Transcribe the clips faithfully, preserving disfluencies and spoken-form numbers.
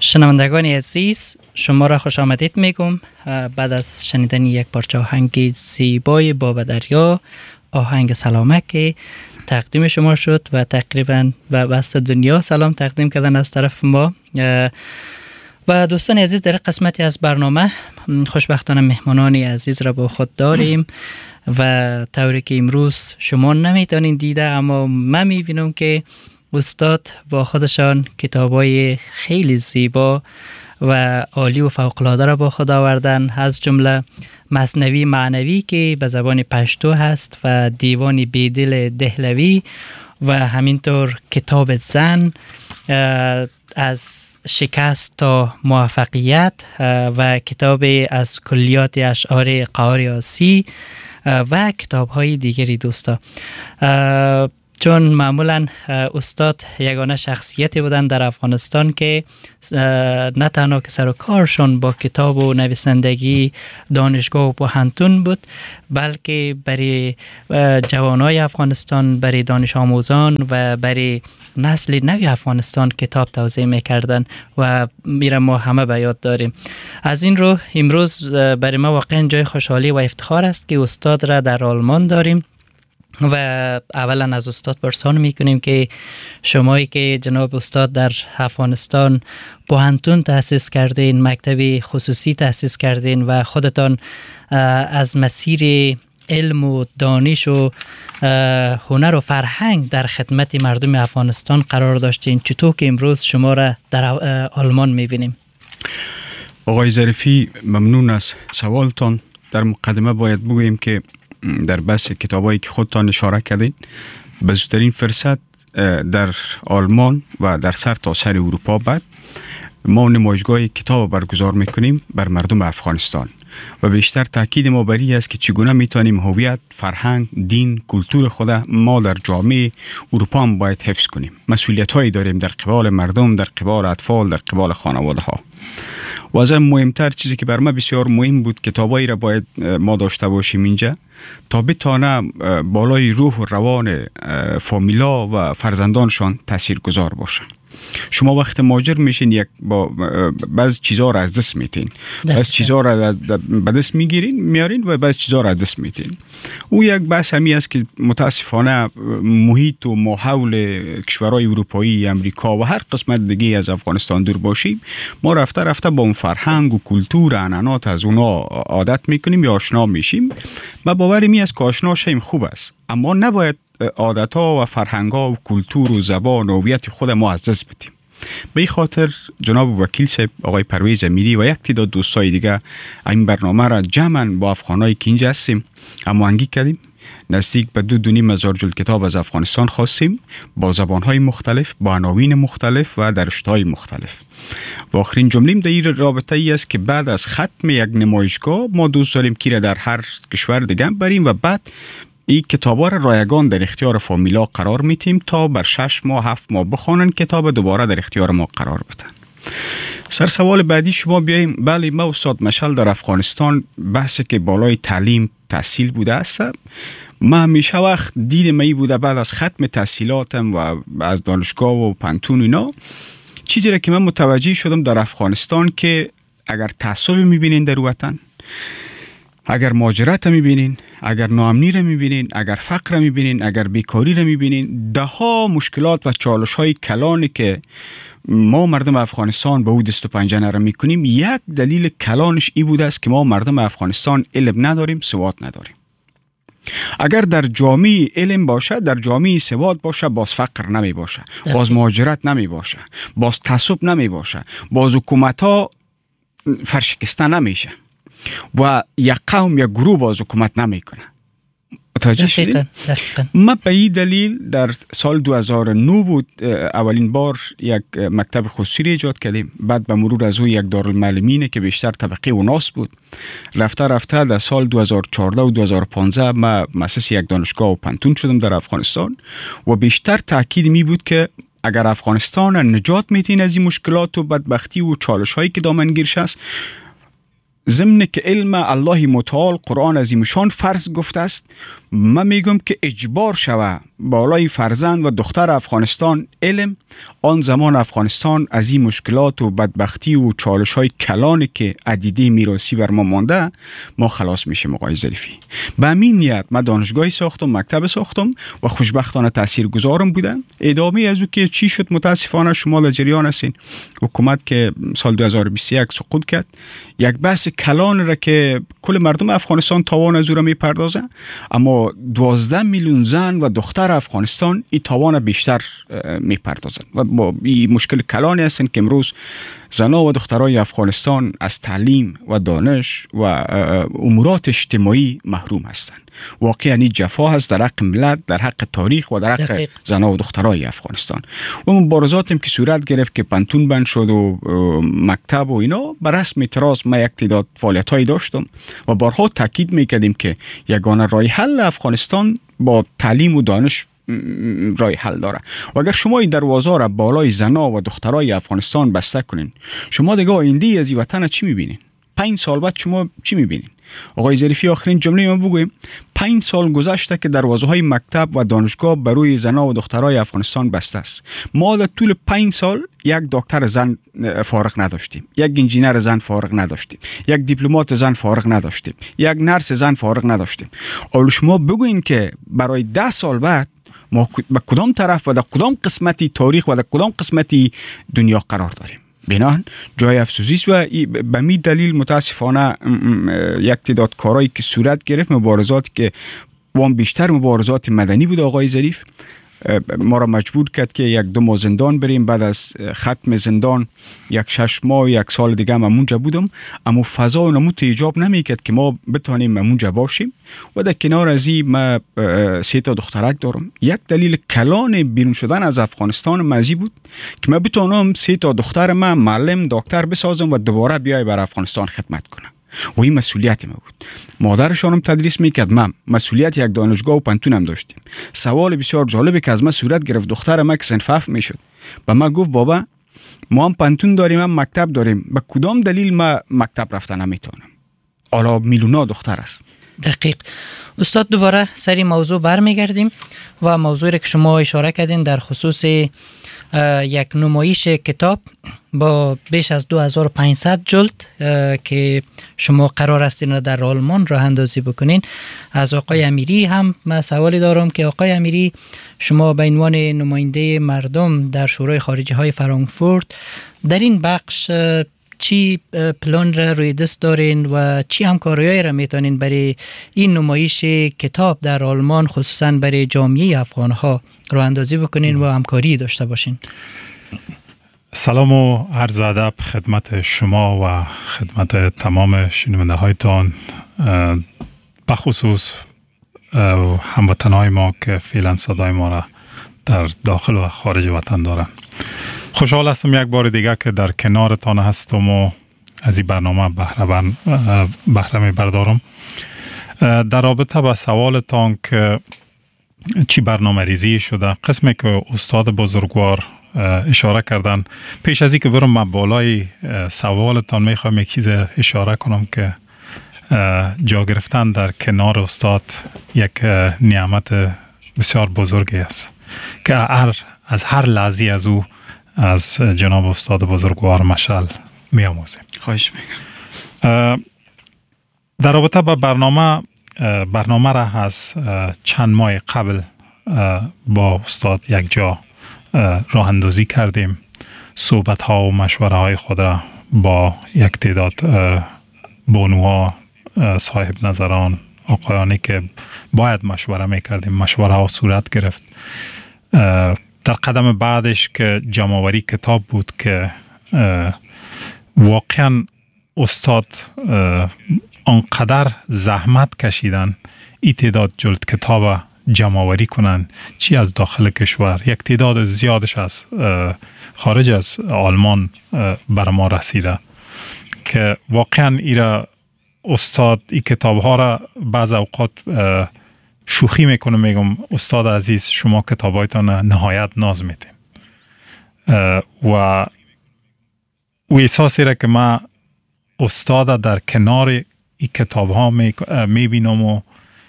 شنوندگان عزیز، شما را خوش آمدید میگم. بعد از شنیدن یک پارچه آهنگ زیبای بابا دریا، آهنگ سلامک که تقدیم شما شد و تقریبا به بست دنیا سلام تقدیم کردن از طرف ما. و دوستان عزیز، در قسمتی از برنامه خوشبختانه مهمانانی عزیز را با خود داریم و طوری که امروز شما نمیتونین دیده، اما من میبینم که استاد با خودشان کتابای خیلی زیبا و عالی و فوق‌العاده را با خود آوردن، از جمله مثنوی معنوی که به زبان پشتو هست و دیوان بیدل دهلوی و همینطور کتاب زن از شکست تا موفقیت و کتاب از کلیات اشعار قاریاسی و کتاب های دیگری. دوستا، چون معمولا استاد یگانه شخصیتی بودن در افغانستان که نه تنها که سر و کارشون با کتاب و نویسندگی، دانشگاه و پوهنتون بود، بلکه برای جوانای افغانستان، برای دانش آموزان و برای نسل نوی افغانستان کتاب توزیع میکردن و میره ما همه به یاد داریم. از این رو امروز برای ما واقعا جای خوشحالی و افتخار است که استاد را در آلمان داریم و اولا از استاد پرسان میکنیم که شمایی که جناب استاد در افغانستان پوهنتون تأسیس کردین، مکتب خصوصی تأسیس کردین و خودتان از مسیر علم و دانش و هنر و فرهنگ در خدمت مردم افغانستان قرار داشتین، چطور که امروز شما را در آلمان میبینیم؟ آقای ظریفی، ممنون از سوالتان. در مقدمه باید بگوییم که در بحث کتابایی که خودتان اشاره کردین، به زودترین فرصت در آلمان و در سر تا سر اروپا بعد ما نمایشگاه کتاب برگزار میکنیم بر مردم افغانستان و بیشتر تاکید ما بر این است که چگونه میتونیم هویت، فرهنگ، دین، کلتور خود ما در جامعه اروپا هم باید حفظ کنیم. مسئولیت هایی داریم در قبال مردم، در قبال اطفال، در قبال خانواده ها. و از مهمتر چیزی که بر ما بسیار مهم بود، کتابایی را باید ما داشته باشیم اینجا تا بتانه بالای روح و روان فامیلا و فرزندانشان تأثیر گذار باشه. شما وقت مهاجر میشین یک با بعض چیزها را از دست میتین، بعض چیزها را به دست میگیرین میارین و بعض چیزها را از دست میتین. او یک بحث همی است که متاسفانه محیط و ماحول کشورهای اروپایی، امریکا و هر قسمت دیگه از افغانستان دور باشیم، ما رفته رفته با اون فرهنگ و کلتور و عنعنات از اونا عادت میکنیم یا آشنا میشیم. و باور می است که آشنا شیم خوب است، اما نباید عادت‌ها و فرهنگ‌ها و کلتور و زبان و هویت خود ما از دست بدیم. به این خاطر جناب وکیل صاحب، آقای پرویز امیری و یک تعداد دوستای دیگه این برنامه را جمعاً با افغانایی که اینجا هستیم هماهنگی کردیم. نزدیک به دو دونیم هزار جلد کتاب از افغانستان خواستیم با زبان‌های مختلف، با عناوین مختلف و در رشته‌های مختلف. و آخرین جملیم در این رابطه ای است که بعد از ختم یک نمایشگاه ما دوست داریم که را در هر کشور دیگه بریم و بعد این کتابا را رایگان در اختیار فامیلا قرار میتیم تا بر شش ماه هفت ماه بخوانن کتاب، دوباره در اختیار ما قرار بدن. سر سوال بعدی شما بیاییم. بله، ما استاد مشعل در افغانستان بحث که بالای تعلیم تحصیل بوده است. ما همیشه وقت دیدم ای بوده بعد از ختم تحصیلاتم و از دانشگاه و پنتون اینا، چیزی را که من متوجه شدم در افغانستان که اگر تعصب میبینین در وطن، اگر مهاجرت میبینین، اگر ناامنی را میبینین، اگر فقر را میبینین، اگر بیکاری را میبینین، ده ها مشکلات و چالش های کلانی که ما مردم افغانستان به او دست و پنجه نرم میکنیم، یک دلیل کلانش ای بوده است که ما مردم افغانستان علم نداریم، سواد نداریم. اگر در جامعه علم باشه، در جامعه سواد باشه، باز فقر نمی باشه، باز مهاجرت نمی باشه، باز تعصب نمی باشه، باز حکومت ها فرشکسته نمیشه و یک قوم یا گروه باز حکومت نمی کنه. متوجه شدید؟ ما به این دلیل در سال دو هزار و نه بود اولین بار یک مکتب خصوصی ایجاد کردیم. بعد به مرور از او یک دارالمعلمین که بیشتر طبقه و ناس بود. رفته رفته در سال دو هزار و چهارده و دو هزار و پانزده ما مؤسس یک دانشگاه و پنتون شدم در افغانستان و بیشتر تاکید می بود که اگر افغانستان نجات میتین از این مشکلات و بدبختی و چالش هایی که دامنگیرش است، ضمن که علم الله متعال قرآن عظیم شان فرض گفته است، من میگم که اجبار شوه بالای فرزند و دختر افغانستان علم، آن زمان افغانستان از این مشکلات و بدبختی و چالش های کلانی که عدیده میراثی بر ما مانده ما خلاص میشیم. آقای ظریفی، به همین نیت من دانشگاهی ساختم، مکتب ساختم و خوشبختانه تاثیرگذارم بودن. ادامه از او که چی شد متاسفانه شما در جریان هستین، حکومت که سال دو هزار و بیست و یک سقوط کرد، یک بحث کلان را که کل مردم افغانستان تاوان از او را میپردازه، اما دوازده میلیون زن و دختر افغانستان این تاوان بیشتر میپردازن و با این مشکل کلانی هستند که امروز زنها و دخترای افغانستان از تعلیم و دانش و امورات اجتماعی محروم هستند. واقعا این جفا هست در حق ملت، در حق تاریخ و در حق زنها و دخترای افغانستان. و مبارزات هم که صورت گرفت که پنتون بند شد و مکتب و اینا، بر رسم اعتراض ما یک تعداد فعالیت‌هایی داشتم و بارها تاکید میکردیم که یگانه راه حل افغانستان با تعلیم و دانش راه حل داره. و اگر شما این دروازه را بالای زنها و دخترای افغانستان بسته کنین، شما دیگه آینده از این وطن چی میبینین؟ پنج سال بعد شما چی میبینین؟ آقای ظریفی، آخرین جمله ما بگویم، پنج سال گذشته که دروازه های مکتب و دانشگاه برای زنها و دخترای افغانستان بسته است. ما در طول پنج سال یک دکتر زن فارغ نداشتیم، یک انجینر زن فارغ نداشتیم، یک دیپلمات زن فارغ نداشتیم، یک نرس زن فارغ نداشتیم. اول شما بگوین که برای ده سال بعد ما به کدام طرف و در کدام قسمتی تاریخ و در کدام قسمتی دنیا قرار داریم. بنان جای افسوسی است و به می دلیل متاسفانه یک تعداد کارهایی که صورت گرفت، مبارزاتی که وام بیشتر مبارزات مدنی بود آقای ظریف، ما را مجبور کرد که یک دو ماه زندان بریم. بعد از ختم زندان یک شش ماه یک سال دیگه هم اونجا بودم، اما فضا و نمود ایجاب نمیکرد که ما بتانیم اونجا باشیم. و در کنار از این ما سه تا دخترک دارم. یک دلیل کلان بیرون شدن از افغانستان مزی بود که ما بتونم سه تا دختر ما معلم دکتر بسازم و دوباره بیای بر افغانستان خدمت کنم. و این مسئولیت ما بود. مادرشانم تدریس میکرد، من مسئولیت یک دانشگاه و پنتونم داشتیم. سوال بسیار جالبی که از من صورت گرفت، دختر ما که صنف هفت میشد و من گفت بابا ما هم پنتون داریم هم مکتب داریم، به کدام دلیل ما مکتب رفتن نمیتونم؟ حالا میلیونا دختر است. دقیق. استاد، دوباره سری موضوع برمیگردیم و موضوعی که شما اشاره کردین در خصوص یک نمایش کتاب با بیش از دو هزار و پانصد جلد که شما قرار است این را در آلمان راه اندازی بکنین. از آقای امیری هم من سوالی دارم که آقای امیری، شما به عنوان نماینده مردم در شورای خارجه های فرانکفورت در این بخش چی پلان را روی دست دارین و چی همکاریایی را میتونین برای این نمایش کتاب در آلمان خصوصا برای جامعه افغان ها راه اندازی بکنین و همکاری داشته باشین؟ سلام و عرض ادب خدمت شما و خدمت تمام شنونده هایتان، بخصوص هموطنهای ما که فعلا صدای ما را در داخل و خارج وطن دارن. خوشحال هستم یک بار دیگه که در کنارتان هستم و از این برنامه بهره می بردارم. در رابطه با سوالتان که چی برنامه ریزی شده، قسمی که استاد بزرگوار اشاره کردن، پیش از این که برم من بالای سوالتان میخوام یک چیز اشاره کنم که جا گرفتن در کنار استاد یک نعمت بسیار بزرگی است که هر از هر لحظه از او از جناب استاد بزرگوار مشعل می آموزیم. خواهش میکنم. در رابطه با برنامه برنامه را از چند ماه قبل با استاد یک جا راه اندازی کردیم. صحبت ها و مشوره های خود را با یک تعداد بانوها، صاحب نظران، آقایانی که باید مشوره میکردیم، مشوره ها صورت گرفت. در قدم بعدش که جمع‌آوری کتاب بود که واقعا استاد آنقدر زحمت کشیدن این تعداد جلد کتاب جمع‌آوری کنن، چی از داخل کشور، یک تعداد زیادش از خارج از آلمان بر ما رسیده که واقعا ایرا استاد این کتاب ها را بعض اوقات شوخی میکنه، میگم استاد عزیز شما کتابایتان نهایت ناز میتیم و و احساسی را که من استاد در کنار این کتاب ها می بینم و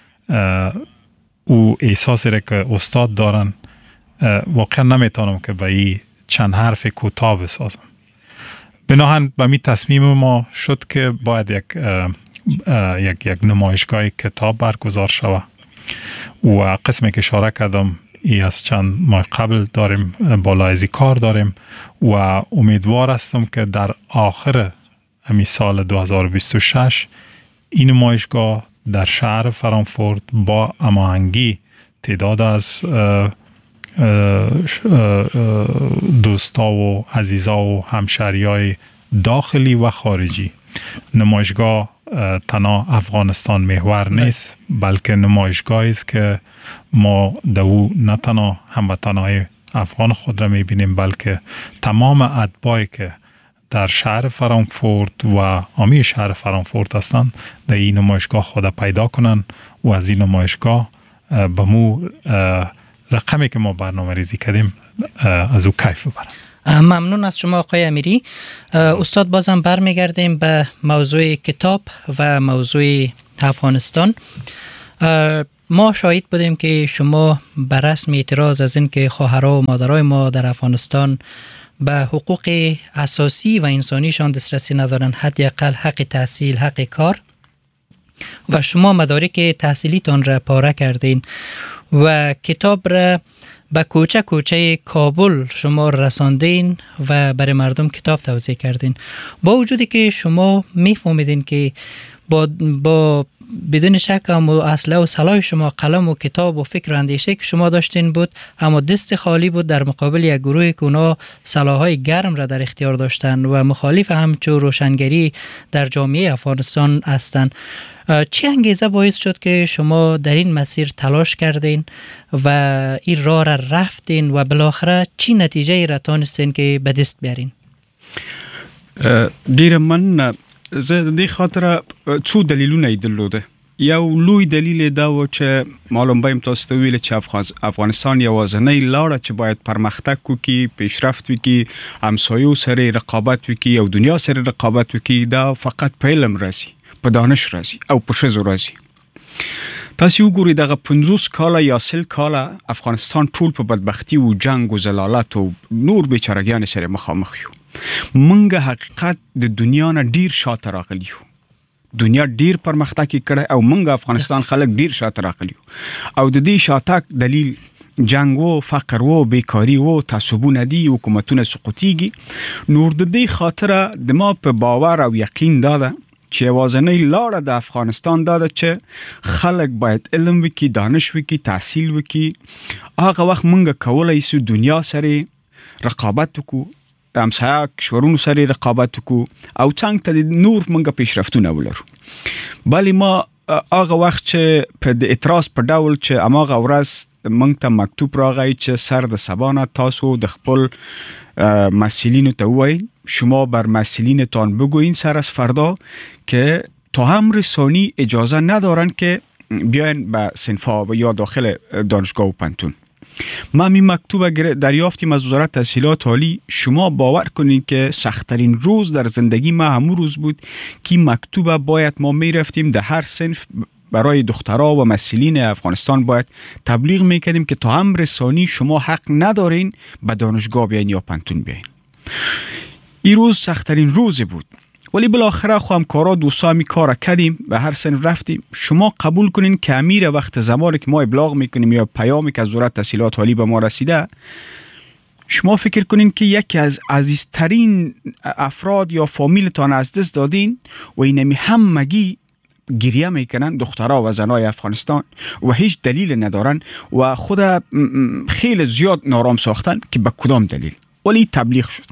او احساسی را که استاد دارن واقعا نمیتونم که به این چند حرف کوتاه بسازم. بناهن به می تصمیم ما شد که باید یک یک یک نمایشگاه کتاب برگزار شود و قسمی که اشاره کردم ای از چند ماه قبل داریم، بالا ازی کار داریم و امیدوار هستم که در آخر امی سال دو هزار و بیست و شش این نمایشگاه در شهر فرانکفورت با هماهنگی تعداد از دوستا و عزیزا و همشهریای داخلی و خارجی، نمایشگاه تنها افغانستان محور نیست بلکه نمایشگاهی است که ما دو نه تنها هموطنهای افغان خود را میبینیم بلکه تمام اتباعی که در شهر فرانکفورت و عامی شهر فرانکفورت هستند در این نمایشگاه خود پیدا کنن و از این نمایشگاه به مو رقمی که ما برنامه ریزی کردیم از او کیف ببرن. ممنون از شما آقای امیری. استاد بازم برمیگردیم به موضوع کتاب و موضوع افغانستان. ما شاهد بودیم که شما بر رسم اعتراض از این که خواهرها و مادرای ما در افغانستان به حقوق اساسی و انسانیشان دسترسی ندارن، حداقل حق تحصیل، حق کار، و شما مدارک تحصیلیتان را پاره کردین و کتاب را به کوچه کوچه کابل شما رساندین و برای مردم کتاب توزیع کردین. با وجودی که شما میفهمیدین که با, با بدون شک هم اسلحه و سلاح شما قلم و کتاب و فکر و اندیشه که شما داشتین بود، اما دست خالی بود در مقابل یک گروه که اونا سلاح‌های گرم را در اختیار داشتن و مخالف همچون روشنگری در جامعه افغانستان هستند. چه انگیزه باعث شد که شما در این مسیر تلاش کردین و این راه را رفتین و بالاخره چی نتیجه را تانستین که به دست بیارین؟ دیر من زه دی خاطر څو دلیلونه درلوده. یو لوی دلیل دا و چې معلوم بایم تاسو ته ویل چې افغانستان یوازینی لاره چې باید پرمختګ وکړي، پیشرفت وکړي، همسایو سره رقابت وکړي او دنیا سره رقابت وکړي، دا فقط په علم راځي، په دانش راځي او په ښځو راځي. تاسو وګورئ دغه پنځوس کاله یا سل کاله افغانستان ټول په بدبختی او جنگ او زلالت او نور بیچارهګیان سره مخامخ یو. منګه حقیقت د دنیا نه ډیر شاته راغلی یو. دنیا ډیر پرمختګ کړی او منګه افغانستان خلک ډیر شاته راغلی او د دې شاتک دلیل جنگ و فقر و بیکاری و تعصبونه دي، حکومتونه سقوطیږي. نور د دې خاطره د ما په باور او یقین داده چې یوازینی لاره د افغانستان داده چې خلک باید علم وکړي، دانش وکړي، تحصیل وکړي. هغه وخت منګه کولای شو دنیا سره رقابت وکړو، همسایه کشورونو سره رقابت وکړو او څنګه ته نور منګه پیشرفتونه ولرو. بلې ما هغه وخت چې په د اعتراض په ډول چې هماغه ورځ منګ ته مکتوب راغی چې سر د سبا نه تاسو د خپل مسئولینو ته ووایئ شما بر مسئولینتان بگویین سر از فردا که تا هم رسانی اجازه ندارن که بیاین به صنفا و یا داخل دانشگاه و پنتون. ما می مکتوب دریافتیم از وزارت تحصیلات عالی. شما باور کنید که سخت‌ترین روز در زندگی ما همون روز بود که مکتوب باید ما می رفتیم در هر صنف برای دخترها و مسئولین افغانستان باید تبلیغ میکردیم که تا هم رسانی شما حق ندارین به دانشگاه بیاین یا پنتون بیاین. این روز سخت‌ترین روز بود، ولی بالاخره خو همکارا دوستا می کار کردیم، به هر صنف رفتیم. شما قبول کنین که امیر وقت زمانی که ما ابلاغ میکنیم یا پیامی که از وزارت تحصیلات عالی به ما رسیده، شما فکر کنین که یکی از عزیزترین افراد یا فامیلتان از دست دادین و اینمی همگی گریه میکنن، دخترها و زنای افغانستان، و هیچ دلیل ندارن و خود خیلی زیاد نارام ساختن که به کدام دلیل، ولی تبلیغ شد.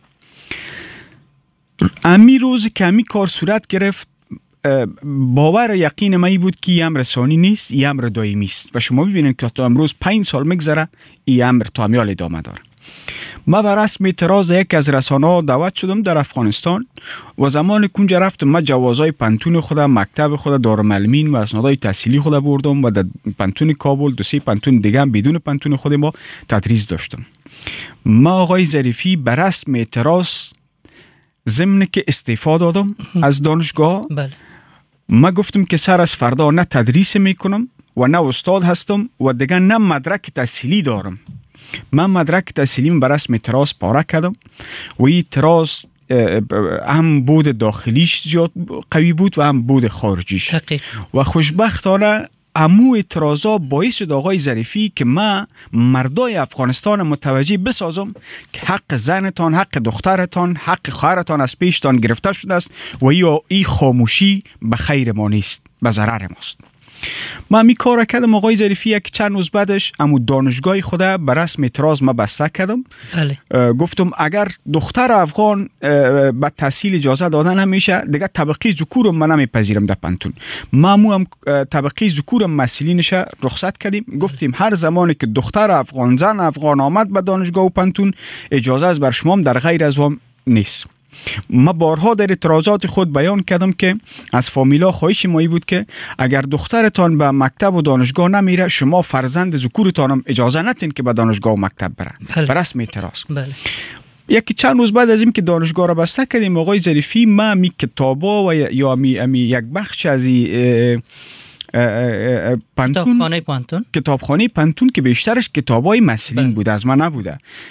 امی روز که امی کار صورت گرفت، باور و یقین من بود که این امر ثانی نیست، این امر دائمی است و شما ببینید که تا امروز پنج سال میگذره این امر تامیال ادامه داره. ما بر رسم اعتراض یک از رسانه‌ها دعوت شدم در افغانستان و زمان کنجا رفتم ما جوازهای پنتون خود، مکتب خود، دارالمعلمین و اسنادهای تحصیلی خود بردم و در پنتون کابل دو سه پنتون دیگه هم بدون پنتون خود ما تدریس داشتم. ما آقای ظریفی بر رسم اعتراض ضمن که استعفا دادم از دانشگاه. بله. ما گفتم که سر از فردا نه تدریس میکنم و نه استاد هستم و دیگه نه مدرک تحصیلی دارم. من مدرک تحصیلیم بر اسم تراس پاره کردم و این تراس هم بود داخلیش زیاد قوی بود و هم بود خارجیش. حقیق. و خوشبختانه امو اعتراضا باعث شد آقای ظریفی که ما مردای افغانستان متوجه بسازم که حق زنتان، حق دخترتان، حق خواهرتان از پیشتان گرفته شده است و یا این خاموشی به خیر ما نیست، به ضرر ماست. ما می کار کردم آقای ظریفی یک چند روز بعدش امو دانشگاه خدا بر رسم اعتراض ما بسته کردم. بله. گفتم اگر دختر افغان به تحصیل اجازه داده نمیشه دیگه طبقه ذکورم من نمیپذیرم در پنتون. ما مو هم طبقه ذکورم مسئولینش رخصت کردیم. گفتیم هر زمانی که دختر افغان، زن افغان آمد به دانشگاه و پنتون اجازه از بر شما در غیر از هم نیست. ما بارها در اعتراضات خود بیان کردم که از فامیلا خواهش مایی بود که اگر دخترتان به مکتب و دانشگاه نمیره شما فرزند ذکورتان هم اجازه نتین که به دانشگاه و مکتب بره. بله. به رسم اعتراض. بله. یکی چند روز بعد از این که دانشگاه را بسته کردیم آقای ظریفی ما می کتابا و یا می, می یک بخش از پنتون، کتابخانه پنتون کتابخانه پنتون که بیشترش کتابای مسئولین بله. بوده از من نبوده،